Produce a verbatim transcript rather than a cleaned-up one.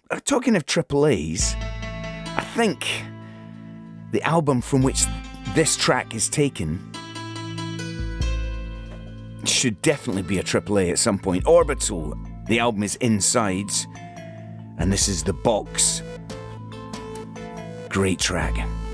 uh, talking of triple A's, I think the album from which this track is taken should definitely be a triple A at some point. Orbital, the album is Insides, and this is The Box. Great track.